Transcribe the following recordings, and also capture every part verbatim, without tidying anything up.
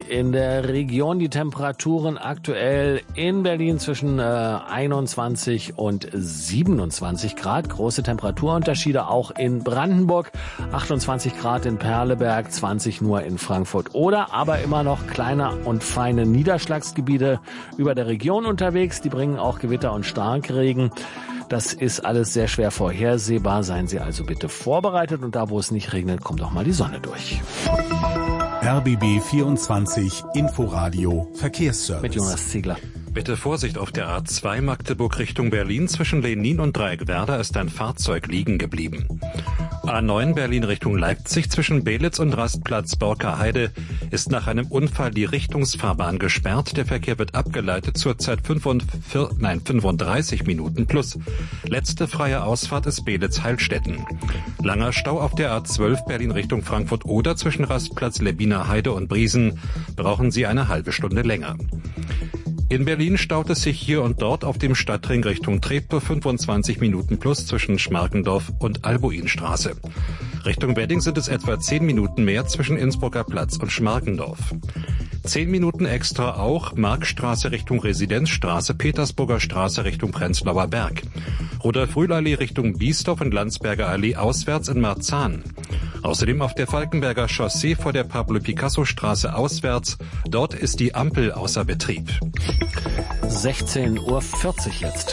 in der Region. Die Temperaturen aktuell in Berlin zwischen äh, einundzwanzig und siebenundzwanzig Grad. Große Temperaturunterschiede auch in Brandenburg. achtundzwanzig Grad in Perleberg, zwanzig nur in Frankfurt oder aber immer noch kleine und feine Niederschlagsgebiete über der Region unterwegs. Die bringen auch Gewitter und Starkregen. Das ist alles sehr schwer vorhersehbar. Seien Sie also bitte vorbereitet. Und da, wo es nicht regnet, kommt auch mal die Sonne durch. R B B vierundzwanzig Inforadio Verkehrsservice. Mit Jonas Ziegler. Bitte Vorsicht auf der A zwei Magdeburg Richtung Berlin. Zwischen Lenin und Dreieckwerder ist ein Fahrzeug liegen geblieben. A neun Berlin Richtung Leipzig zwischen Belitz und Rastplatz Borker-Heide ist nach einem Unfall die Richtungsfahrbahn gesperrt. Der Verkehr wird abgeleitet, zurzeit fünfunddreißig Minuten plus. Letzte freie Ausfahrt ist Belitz-Heilstätten. Langer Stau auf der A zwölf Berlin Richtung Frankfurt-Oder zwischen Rastplatz Lebbiner Heide und Briesen. Brauchen Sie eine halbe Stunde länger. In Berlin staut es sich hier und dort auf dem Stadtring Richtung Treptow fünfundzwanzig Minuten plus zwischen Schmarkendorf und Albuinstraße. Richtung Wedding sind es etwa zehn Minuten mehr zwischen Innsbrucker Platz und Schmarkendorf. zehn Minuten extra auch Markstraße Richtung Residenzstraße, Petersburger Straße Richtung Prenzlauer Berg. Rudolf-Rühl-Allee Richtung Biesdorf und Landsberger Allee auswärts in Marzahn. Außerdem auf der Falkenberger Chaussee vor der Pablo-Picasso-Straße auswärts. Dort ist die Ampel außer Betrieb. sechzehn Uhr vierzig jetzt.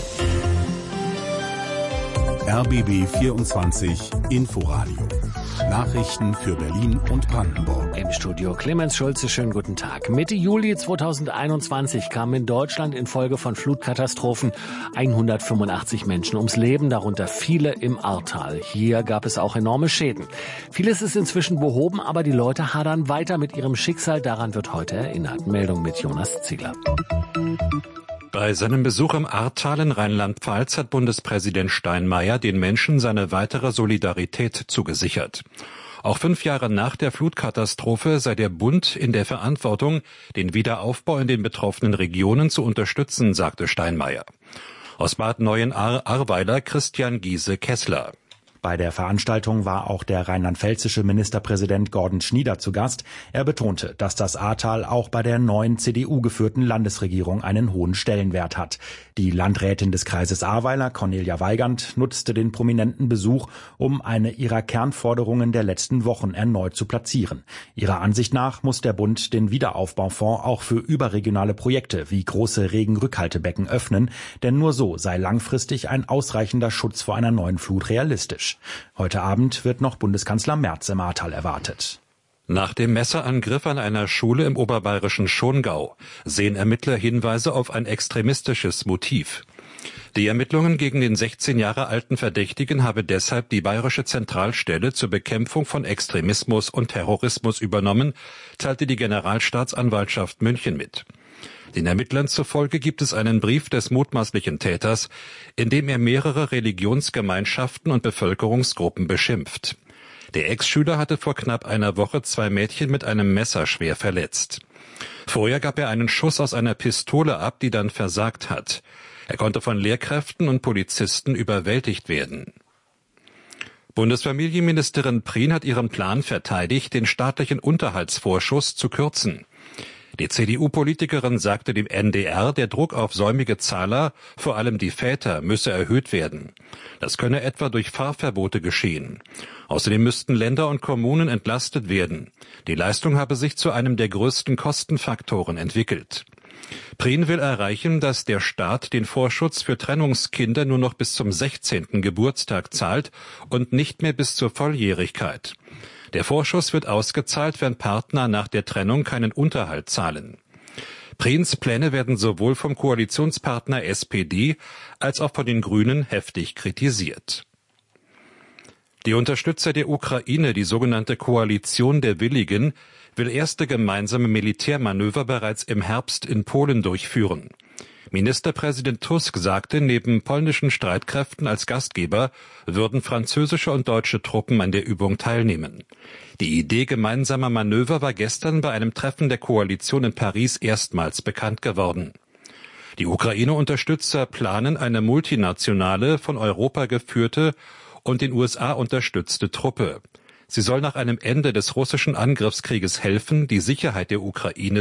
R B B vierundzwanzig Inforadio. Nachrichten für Berlin und Brandenburg. Im Studio Clemens Schulze, schönen guten Tag. Mitte Juli zweitausendeinundzwanzig kamen in Deutschland infolge von Flutkatastrophen hundertfünfundachtzig Menschen ums Leben, darunter viele im Ahrtal. Hier gab es auch enorme Schäden. Vieles ist inzwischen behoben, aber die Leute hadern weiter mit ihrem Schicksal. Daran wird heute erinnert. Meldung mit Jonas Ziegler. Bei seinem Besuch im Ahrtal in Rheinland-Pfalz hat Bundespräsident Steinmeier den Menschen seine weitere Solidarität zugesichert. Auch fünf Jahre nach der Flutkatastrophe sei der Bund in der Verantwortung, den Wiederaufbau in den betroffenen Regionen zu unterstützen, sagte Steinmeier. Aus Bad Neuenahr-Ahrweiler Christian Giese-Kessler. Bei der Veranstaltung war auch der rheinland-pfälzische Ministerpräsident Gordon Schnieder zu Gast. Er betonte, dass das Ahrtal auch bei der neuen C D U-geführten Landesregierung einen hohen Stellenwert hat. Die Landrätin des Kreises Ahrweiler, Cornelia Weigand, nutzte den prominenten Besuch, um eine ihrer Kernforderungen der letzten Wochen erneut zu platzieren. Ihrer Ansicht nach muss der Bund den Wiederaufbaufonds auch für überregionale Projekte wie große Regenrückhaltebecken öffnen, denn nur so sei langfristig ein ausreichender Schutz vor einer neuen Flut realistisch. Heute Abend wird noch Bundeskanzler Merz im Ahrtal erwartet. Nach dem Messerangriff an einer Schule im oberbayerischen Schongau sehen Ermittler Hinweise auf ein extremistisches Motiv. Die Ermittlungen gegen den sechzehn Jahre alten Verdächtigen habe deshalb die Bayerische Zentralstelle zur Bekämpfung von Extremismus und Terrorismus übernommen, teilte die Generalstaatsanwaltschaft München mit. Den Ermittlern zufolge gibt es einen Brief des mutmaßlichen Täters, in dem er mehrere Religionsgemeinschaften und Bevölkerungsgruppen beschimpft. Der Ex-Schüler hatte vor knapp einer Woche zwei Mädchen mit einem Messer schwer verletzt. Vorher gab er einen Schuss aus einer Pistole ab, die dann versagt hat. Er konnte von Lehrkräften und Polizisten überwältigt werden. Bundesfamilienministerin Prien hat ihren Plan verteidigt, den staatlichen Unterhaltsvorschuss zu kürzen. Die C D U-Politikerin sagte dem N D R, der Druck auf säumige Zahler, vor allem die Väter, müsse erhöht werden. Das könne etwa durch Fahrverbote geschehen. Außerdem müssten Länder und Kommunen entlastet werden. Die Leistung habe sich zu einem der größten Kostenfaktoren entwickelt. Prien will erreichen, dass der Staat den Vorschutz für Trennungskinder nur noch bis zum sechzehnten Geburtstag zahlt und nicht mehr bis zur Volljährigkeit. Der Vorschuss wird ausgezahlt, wenn Partner nach der Trennung keinen Unterhalt zahlen. Priens Pläne werden sowohl vom Koalitionspartner S P D als auch von den Grünen heftig kritisiert. Die Unterstützer der Ukraine, die sogenannte Koalition der Willigen, will erste gemeinsame Militärmanöver bereits im Herbst in Polen durchführen. Ministerpräsident Tusk sagte, neben polnischen Streitkräften als Gastgeber würden französische und deutsche Truppen an der Übung teilnehmen. Die Idee gemeinsamer Manöver war gestern bei einem Treffen der Koalition in Paris erstmals bekannt geworden. Die Ukraine-Unterstützer planen eine multinationale, von Europa geführte und den U S A unterstützte Truppe. Sie soll nach einem Ende des russischen Angriffskrieges helfen, die Sicherheit der Ukraine